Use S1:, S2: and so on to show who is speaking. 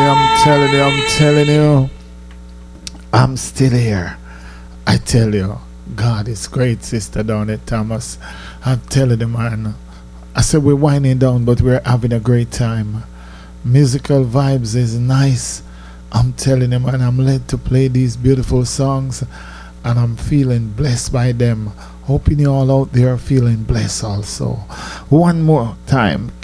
S1: I'm telling you, I'm still here. I tell you, God is great, Sister Donnet Thomas. I'm telling you, man. I said we're winding down, but we're having a great time. Musical vibes is nice. I'm telling you, man, I'm led to play these beautiful songs, and I'm feeling blessed by them. Hoping you all out there are feeling blessed also. One more time.